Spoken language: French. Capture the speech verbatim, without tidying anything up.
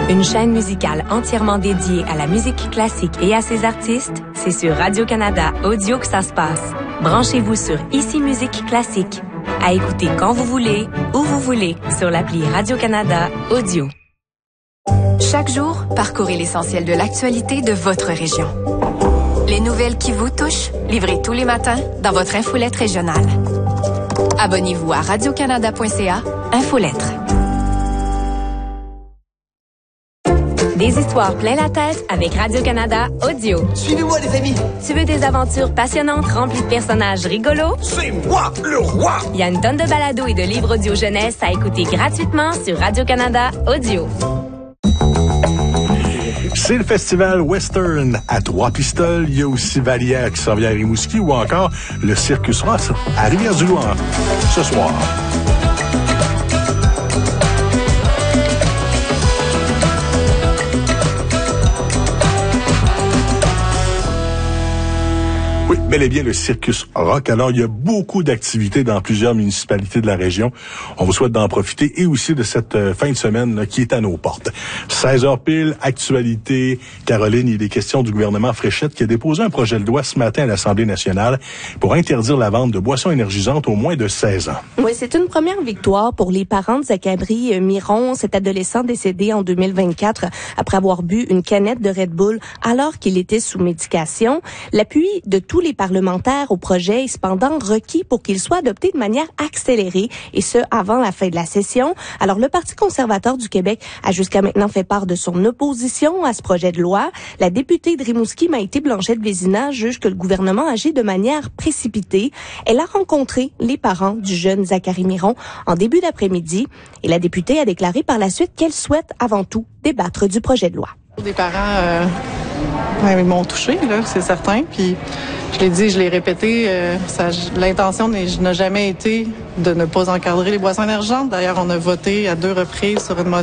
Une chaîne musicale entièrement dédiée à la musique classique et à ses artistes, c'est sur Radio-Canada Audio que ça se passe. Branchez-vous sur Ici Musique Classique. À écouter quand vous voulez, où vous voulez, sur l'appli Radio-Canada Audio. Chaque jour, parcourez l'essentiel de l'actualité de votre région. Les nouvelles qui vous touchent, livrées tous les matins dans votre infolettre régionale. Abonnez-vous à radio-canada point c a, Infolettre. Des histoires plein la tête avec Radio-Canada Audio. Suivez-moi, les amis. Tu veux des aventures passionnantes remplies de personnages rigolos? C'est moi, le roi! Il y a une tonne de balados et de livres audio jeunesse à écouter gratuitement sur Radio-Canada Audio. C'est le festival Western à Trois-Pistoles. Il y a aussi Vallière qui s'en vient à Rimouski ou encore le Circus Ross à Rivière-du-Loup ce soir. Oui, bel et bien le Circus Rock. Alors, il y a beaucoup d'activités dans plusieurs municipalités de la région. On vous souhaite d'en profiter et aussi de cette euh, fin de semaine là, qui est à nos portes. seize heures pile, actualité. Caroline, il est question du gouvernement Fréchette qui a déposé un projet de loi ce matin à l'Assemblée nationale pour interdire la vente de boissons énergisantes aux moins de seize ans. Oui, c'est une première victoire pour les parents de Zachary Miron, cet adolescent décédé en deux mille vingt-quatre après avoir bu une canette de Red Bull alors qu'il était sous médication. L'appui de tous les parlementaires au projet est cependant requis pour qu'il soit adopté de manière accélérée, et ce, avant la fin de la session. Alors, le Parti conservateur du Québec a jusqu'à maintenant fait part de son opposition à ce projet de loi. La députée de Rimouski, Maïté Blanchette-Vézina, juge que le gouvernement agit de manière précipitée. Elle a rencontré les parents du jeune Zachary Miron en début d'après-midi, et la députée a déclaré par la suite qu'elle souhaite avant tout débattre du projet de loi. Des parents, euh, ouais, ils m'ont touché, là, c'est certain. Puis je l'ai dit, je l'ai répété, euh, ça, l'intention n'a jamais été de ne pas encadrer les boissons énergentes. D'ailleurs, on a voté à deux reprises sur une motion